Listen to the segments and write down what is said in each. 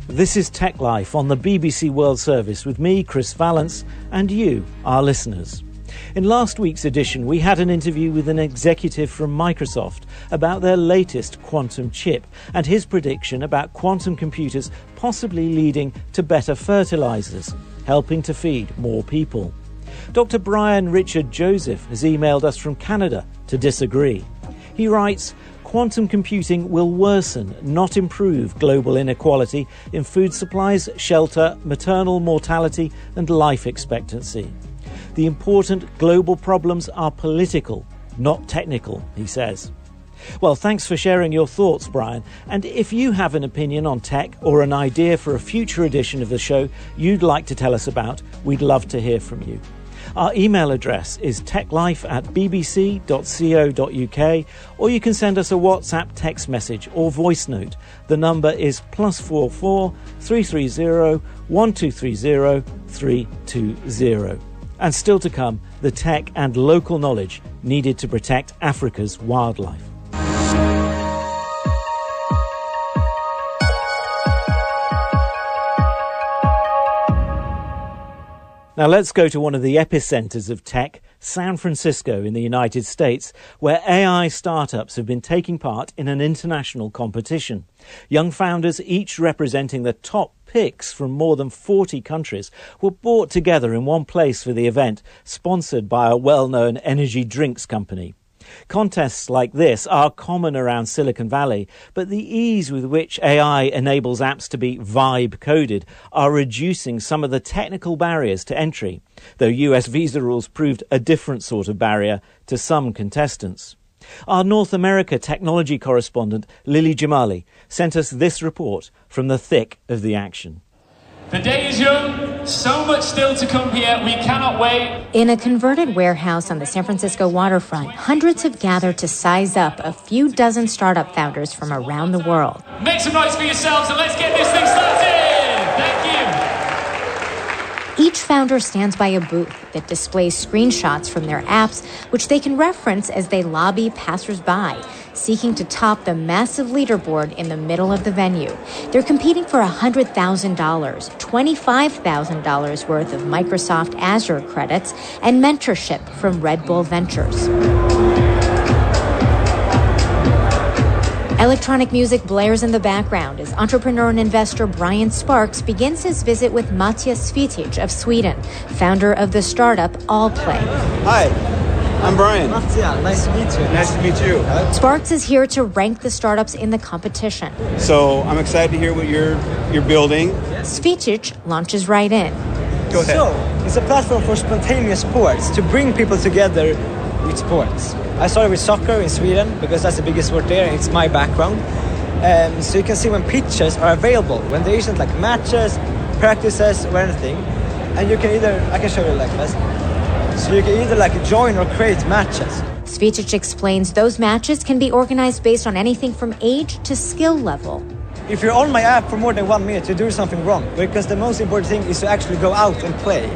This is Tech Life on the BBC World Service with me, Chris Vallance, and you, our listeners. In last week's edition, we had an interview with an executive from Microsoft about their latest quantum chip and his prediction about quantum computers possibly leading to better fertilizers, helping to feed more people. Dr. Brian Richard Joseph has emailed us from Canada to disagree. He writes, quantum computing will worsen, not improve, global inequality in food supplies, shelter, maternal mortality and life expectancy. The important global problems are political, not technical, he says. Well, thanks for sharing your thoughts, Brian. And if you have an opinion on tech or an idea for a future edition of the show you'd like to tell us about, we'd love to hear from you. Our email address is techlife@bbc.co.uk, or you can send us a WhatsApp text message or voice note. The number is +44 330 1230 320. And still to come, the tech and local knowledge needed to protect Africa's wildlife. Now let's go to one of the epicenters of tech, San Francisco in the United States, where AI startups have been taking part in an international competition. Young founders, each representing the top picks from more than 40 countries, were brought together in one place for the event, sponsored by a well-known energy drinks company. Contests like this are common around Silicon Valley, but the ease with which AI enables apps to be vibe-coded are reducing some of the technical barriers to entry, though US visa rules proved a different sort of barrier to some contestants. Our North America technology correspondent, Lily Jamali, sent us this report from the thick of the action. The day is young, so much still to come here, we cannot wait. In a converted warehouse on the San Francisco waterfront, hundreds have gathered to size up a few dozen startup founders from around the world. Make some noise for yourselves and let's get this thing started! Thank you! Each founder stands by a booth that displays screenshots from their apps, which they can reference as they lobby passersby, seeking to top the massive leaderboard in the middle of the venue. They're competing for $100,000, $25,000 worth of Microsoft Azure credits, and mentorship from Red Bull Ventures. Electronic music blares in the background as entrepreneur and investor Brian Sparks begins his visit with Matthias Svitic of Sweden, founder of the startup Allplay. Hi, I'm Brian. Matthias, nice to meet you. Nice to meet you. Sparks is here to rank the startups in the competition. So I'm excited to hear what you're building. Svitic launches right in. Go ahead. So, it's a platform for spontaneous sports, to bring people together with sports. I started with soccer in Sweden because that's the biggest sport there and it's my background. So you can see when pitches are available, when there isn't like matches, practices or anything. And you can either, I can show you like this. So you can either like join or create matches. Svitic explains those matches can be organized based on anything from age to skill level. If you're on my app for more than 1 minute, you're doing something wrong. Because the most important thing is to actually go out and play.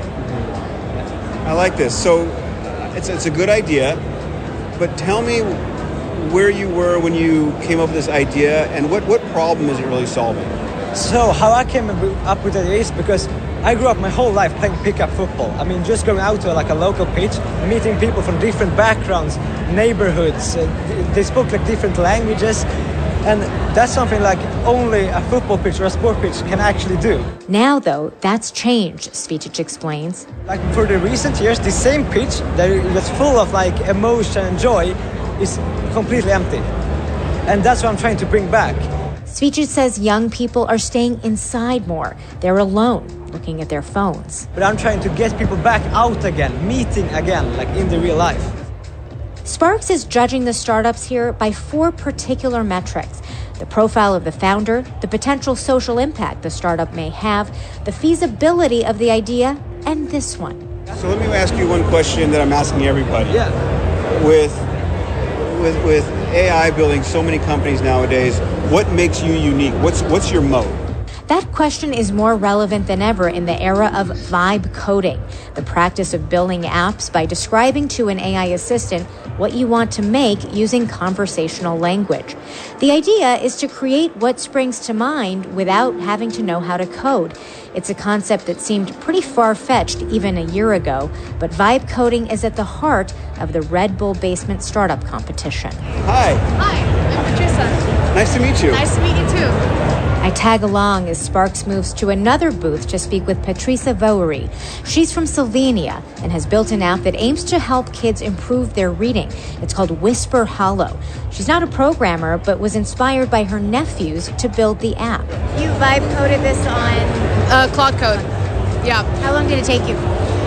I like this. So it's a good idea, but tell me where you were when you came up with this idea and what problem is it really solving? So how I came up with it is because I grew up my whole life playing pickup football. I mean, just going out to like a local pitch, meeting people from different backgrounds, neighborhoods. They spoke like different languages. And that's something like only a football pitch or a sport pitch can actually do. Now, though, that's changed, Svitic explains. Like for the recent years, the same pitch that's full of like emotion and joy is completely empty. And that's what I'm trying to bring back. Svitic says young people are staying inside more. They're alone, looking at their phones. But I'm trying to get people back out again, meeting again, like in the real life. Sparks is judging the startups here by 4 particular metrics: the profile of the founder, the potential social impact the startup may have, the feasibility of the idea, and this one. So let me ask you one question that I'm asking everybody. Yeah. With AI building so many companies nowadays, what makes you unique? What's your moat? That question is more relevant than ever in the era of vibe coding, the practice of building apps by describing to an AI assistant what you want to make using conversational language. The idea is to create what springs to mind without having to know how to code. It's a concept that seemed pretty far-fetched even a year ago, but vibe coding is at the heart of the Red Bull Basement Startup Competition. Hi. Hi, I'm Patricia. Nice to meet you. Nice to meet you too. I tag along as Sparks moves to another booth to speak with Patricia Vowery. She's from Slovenia and has built an app that aims to help kids improve their reading. It's called Whisper Hollow. She's not a programmer, but was inspired by her nephews to build the app. You vibe coded this on Claude Code. Yeah. How long did it take you?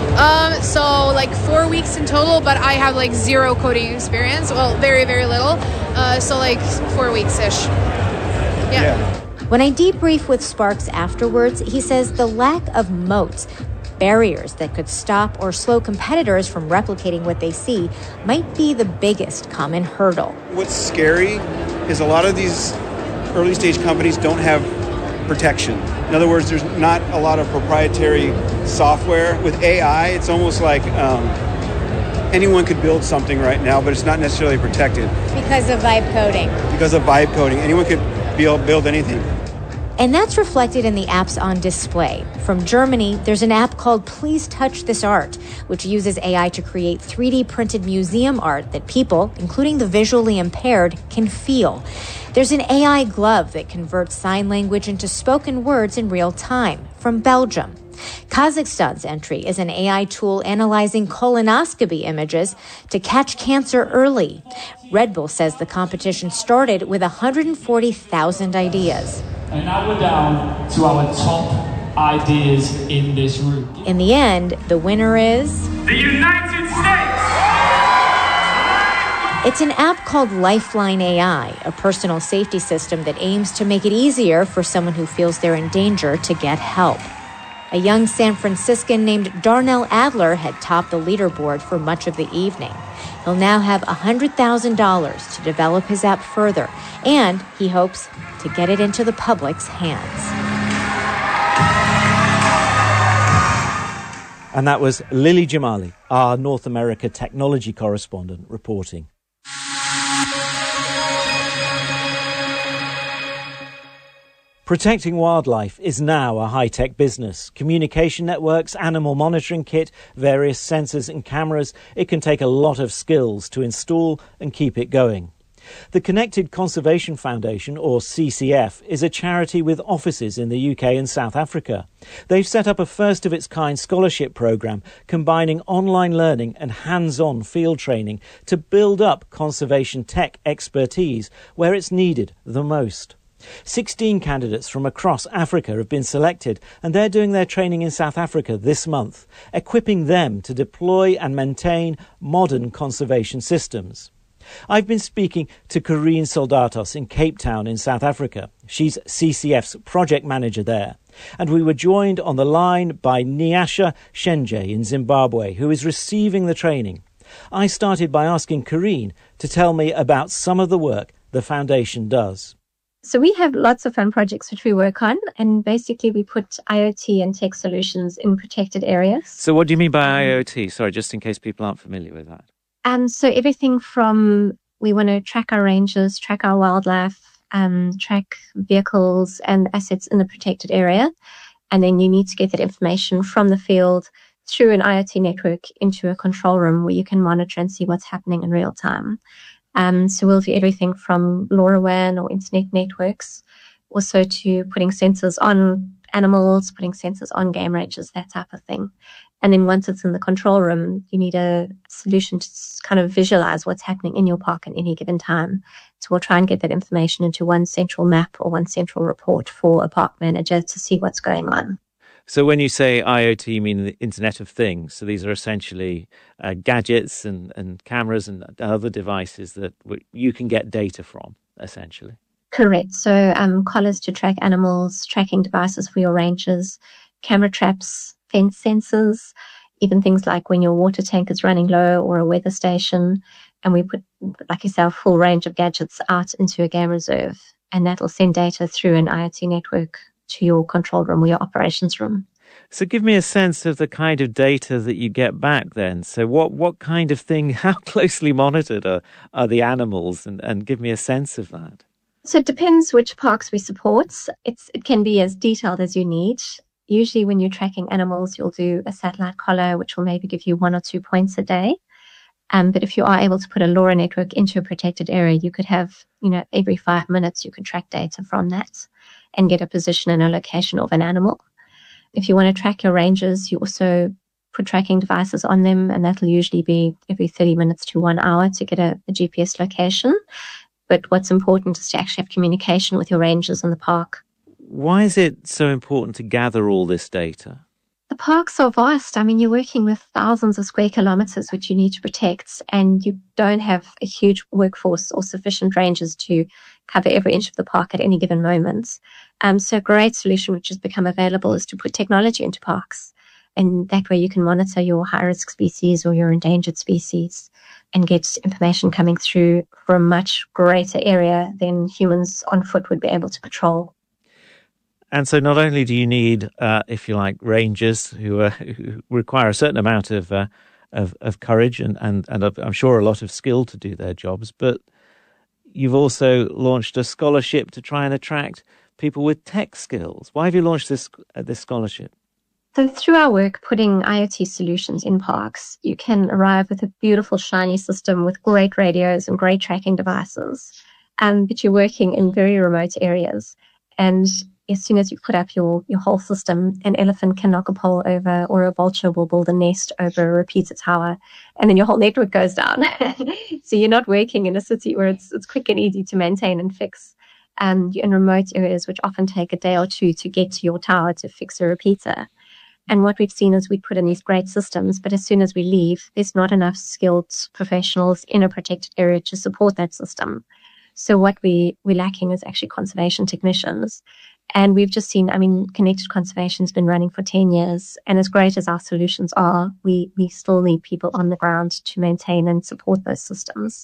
So like 4 weeks in total, but I have like zero coding experience. Well, very, very little. So like 4 weeks-ish. Yeah. When I debrief with Sparks afterwards, he says the lack of moats, barriers that could stop or slow competitors from replicating what they see, might be the biggest common hurdle. What's scary is a lot of these early stage companies don't have protection. In other words, there's not a lot of proprietary software. With AI, it's almost like anyone could build something right now, but it's not necessarily protected. Because of vibe coding. Because of vibe coding. Anyone could build anything. And that's reflected in the apps on display. From Germany, there's an app called Please Touch This Art, which uses AI to create 3D printed museum art that people, including the visually impaired, can feel. There's an AI glove that converts sign language into spoken words in real time, from Belgium. Kazakhstan's entry is an AI tool analyzing colonoscopy images to catch cancer early. Red Bull says the competition started with 140,000 ideas. And now we're down to our top ideas in this room. In the end, the winner is The United States! It's an app called Lifeline AI, a personal safety system that aims to make it easier for someone who feels they're in danger to get help. A young San Franciscan named Darnell Adler had topped the leaderboard for much of the evening. He'll now have $100,000 to develop his app further, and he hopes to get it into the public's hands. And that was Lily Jamali, our North America technology correspondent, reporting. Protecting wildlife is now a high-tech business. Communication networks, animal monitoring kit, various sensors and cameras. It can take a lot of skills to install and keep it going. The Connected Conservation Foundation, or CCF, is a charity with offices in the UK and South Africa. They've set up a first-of-its-kind scholarship programme combining online learning and hands-on field training to build up conservation tech expertise where it's needed the most. 16 candidates from across Africa have been selected, and they're doing their training in South Africa this month, equipping them to deploy and maintain modern conservation systems. I've been speaking to Corrine Soldatos in Cape Town in South Africa. She's CCF's project manager there. And we were joined on the line by Nyasha Shenje in Zimbabwe, who is receiving the training. I started by asking Corrine to tell me about some of the work the foundation does. So we have lots of fun projects which we work on, and basically we put IoT and tech solutions in protected areas. So what do you mean by IoT? Sorry, just in case people aren't familiar with that. So everything from, we want to track our rangers, track our wildlife, track vehicles and assets in the protected area. And then you need to get that information from the field through an IoT network into a control room where you can monitor and see what's happening in real time. So we'll do everything from LoRaWAN or internet networks, also to putting sensors on animals, putting sensors on game ranges, that type of thing. And then once it's in the control room, you need a solution to kind of visualize what's happening in your park at any given time. So we'll try and get that information into one central map or one central report for a park manager to see what's going on. So when you say IoT, you mean the Internet of Things. So these are essentially gadgets and cameras and other devices that you can get data from, essentially. Correct. So collars to track animals, tracking devices for your rangers, camera traps, fence sensors, even things like when your water tank is running low or a weather station. And we put, like you say, a full range of gadgets out into a game reserve. And that will send data through an IoT network to your control room or your operations room. So give me a sense of the kind of data that you get back then. So what kind of thing, how closely monitored are the animals, and give me a sense of that. So it depends which parks we support. It can be as detailed as you need. Usually when you're tracking animals, you'll do a satellite collar, which will maybe give you 1 or 2 points a day. But if you are able to put a LoRa network into a protected area, you could have, every 5 minutes you could track data from that and get a position and a location of an animal. If you want to track your rangers, you also put tracking devices on them, and that'll usually be every 30 minutes to 1 hour to get a GPS location. But what's important is to actually have communication with your rangers in the park. Why is it so important to gather all this data? The parks are vast. I mean, you're working with thousands of square kilometers, which you need to protect, and you don't have a huge workforce or sufficient rangers to cover every inch of the park at any given moment. So a great solution which has become available is to put technology into parks. And that way you can monitor your high-risk species or your endangered species and get information coming through for a much greater area than humans on foot would be able to patrol. And so not only do you need, if you like, rangers who require a certain amount of courage and I'm sure a lot of skill to do their jobs, but you've also launched a scholarship to try and attract people with tech skills. Why have you launched this scholarship? So through our work putting IoT solutions in parks, you can arrive with a beautiful, shiny system with great radios and great tracking devices, but you're working in very remote areas. And as soon as you put up your whole system, an elephant can knock a pole over, or a vulture will build a nest over a repeater tower, and then your whole network goes down. So you're not working in a city where it's quick and easy to maintain and fix. You're in remote areas, which often take a day or two to get to your tower to fix a repeater. And what we've seen is we put in these great systems, but as soon as we leave, there's not enough skilled professionals in a protected area to support that system. So what we're lacking is actually conservation technicians. And we've just seen, Connected Conservation's been running for 10 years. And as great as our solutions are, we still need people on the ground to maintain and support those systems.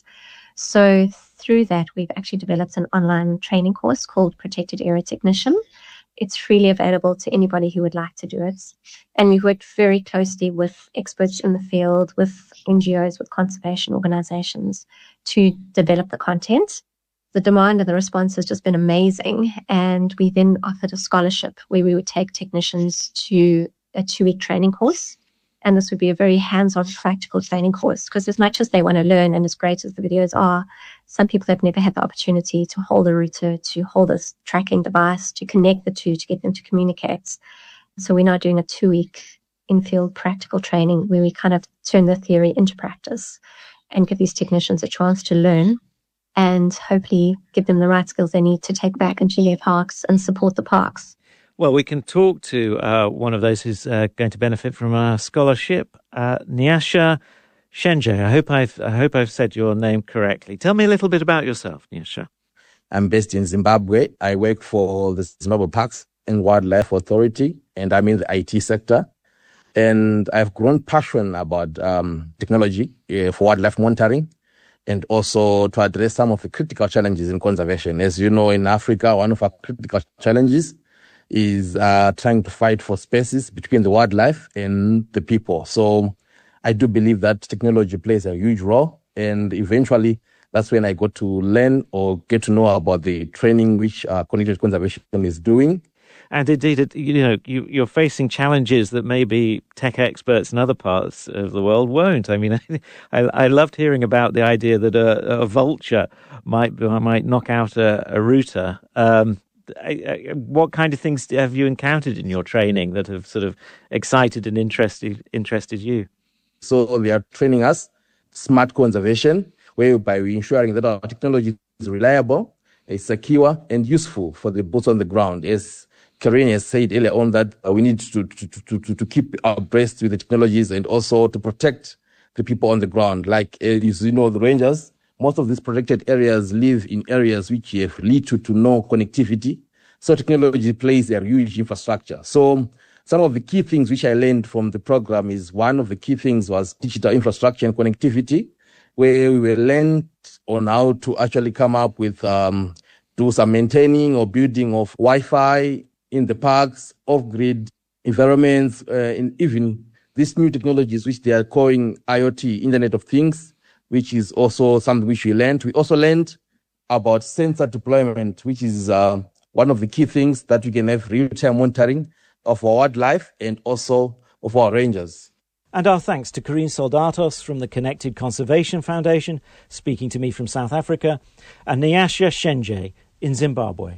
So through that, we've actually developed an online training course called Protected Area Technician. It's freely available to anybody who would like to do it. And we've worked very closely with experts in the field, with NGOs, with conservation organizations to develop the content. The demand and the response has just been amazing. And we then offered a scholarship where we would take technicians to a 2-week training course. And this would be a very hands-on practical training course, because as much as they want to learn and as great as the videos are, some people have never had the opportunity to hold a router, to hold a tracking device, to connect the two, to get them to communicate. So we're now doing a 2-week in-field practical training where we kind of turn the theory into practice and give these technicians a chance to learn and hopefully give them the right skills they need to take back into their parks and support the parks. Well, we can talk to one of those who's going to benefit from our scholarship, Nyasha Shenje. I hope I've said your name correctly. Tell me a little bit about yourself, Nyasha. I'm based in Zimbabwe. I work for the Zimbabwe Parks and Wildlife Authority, and I'm in the IT sector. And I've grown passionate about technology for wildlife monitoring, and also to address some of the critical challenges in conservation. As you know, in Africa, one of our critical challenges is trying to fight for spaces between the wildlife and the people. So I do believe that technology plays a huge role, and eventually that's when I got to learn or get to know about the training which Connected Conservation is doing. And indeed, you're facing challenges that maybe tech experts in other parts of the world won't. I mean, I loved hearing about the idea that a vulture might knock out a router. What kind of things have you encountered in your training that have sort of excited and interested you? So they are training us smart conservation, whereby we're ensuring that our technology is reliable, is secure, and useful for the boots on the ground. As Karen has said earlier on, that we need to keep abreast with the technologies and also to protect the people on the ground. Like, as you know, the rangers, most of these protected areas live in areas which have little to no connectivity. So technology plays a huge infrastructure. So some of the key things which I learned from the program is, one of the key things was digital infrastructure and connectivity, where we were learned on how to actually come up with, do some maintaining or building of Wi-Fi in the parks, off-grid environments, and even these new technologies, which they are calling IoT, Internet of Things, which is also something which we learned. We also learned about sensor deployment, which is one of the key things that we can have real-time monitoring of our wildlife and also of our rangers. And our thanks to Karine Soldatos from the Connected Conservation Foundation, speaking to me from South Africa, and Nyasha Shenje in Zimbabwe.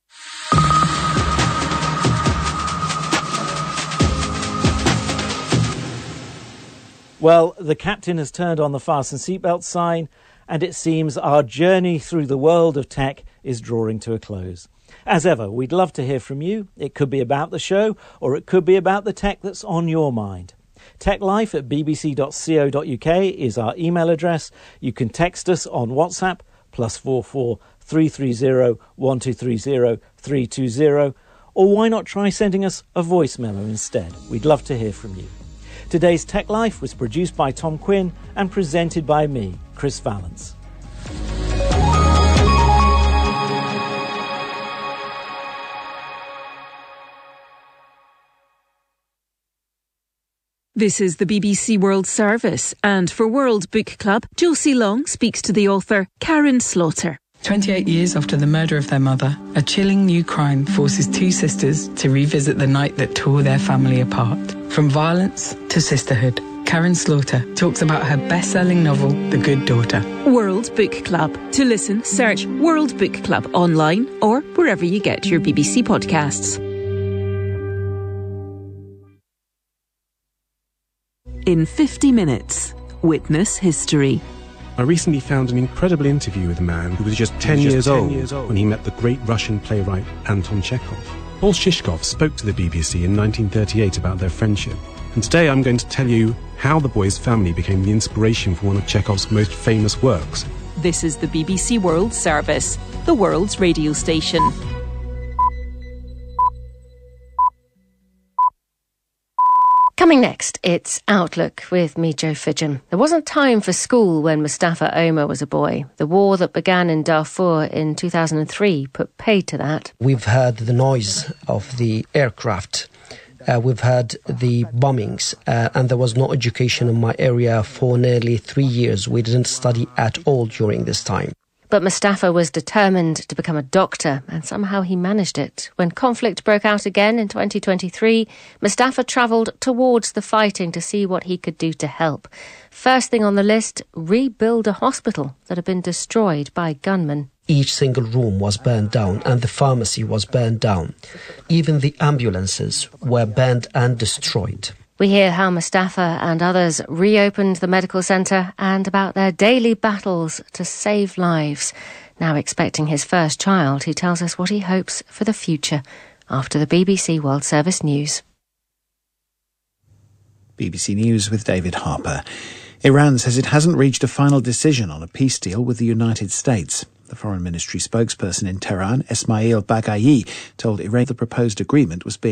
Well, the captain has turned on the fasten seatbelt sign, and it seems our journey through the world of tech is drawing to a close. As ever, we'd love to hear from you. It could be about the show, or it could be about the tech that's on your mind. techlife@bbc.co.uk is our email address. You can text us on WhatsApp, +44 330 1230 320, or why not try sending us a voice memo instead? We'd love to hear from you. Today's Tech Life was produced by Tom Quinn and presented by me, Chris Valence. This is the BBC World Service, and for World Book Club, Josie Long speaks to the author Karin Slaughter. 28 years after the murder of their mother, a chilling new crime forces two sisters to revisit the night that tore their family apart. From violence to sisterhood, Karin Slaughter talks about her best-selling novel, The Good Daughter. World Book Club. To listen, search World Book Club online or wherever you get your BBC podcasts. In 50 minutes, witness history. I recently found an incredible interview with a man who was just 10 years old when he met the great Russian playwright Anton Chekhov. Paul Shishkov spoke to the BBC in 1938 about their friendship. And today I'm going to tell you how the boy's family became the inspiration for one of Chekhov's most famous works. This is the BBC World Service, the world's radio station. Coming next, it's Outlook with me, Jo Fidgen. There wasn't time for school when Mustafa Omar was a boy. The war that began in Darfur in 2003 put paid to that. We've heard the noise of the aircraft. We've had the bombings, and there was no education in my area for nearly 3 years. We didn't study at all during this time. But Mustafa was determined to become a doctor, and somehow he managed it. When conflict broke out again in 2023, Mustafa travelled towards the fighting to see what he could do to help. First thing on the list, rebuild a hospital that had been destroyed by gunmen. Each single room was burned down, and the pharmacy was burned down. Even the ambulances were burned and destroyed. We hear how Mustafa and others reopened the medical centre and about their daily battles to save lives. Now expecting his first child, he tells us what he hopes for the future after the BBC World Service News. BBC News with David Harper. Iran says it hasn't reached a final decision on a peace deal with the United States. The Foreign Ministry spokesperson in Tehran, Esmail Baghaei, told Iran the proposed agreement was being